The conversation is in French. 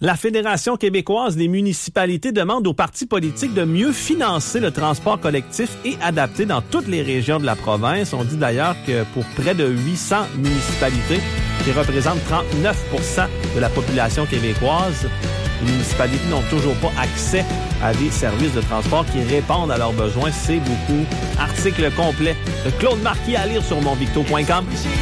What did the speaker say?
La Fédération québécoise des municipalités demande aux partis politiques de mieux financer le transport collectif et adapté dans toutes les régions de la province. On dit d'ailleurs que pour près de 800 municipalités, qui représentent 39% de la population québécoise, les municipalités n'ont toujours pas accès à des services de transport qui répondent à leurs besoins. C'est beaucoup. Article complet de Claude Marquis à lire sur monvicto.com.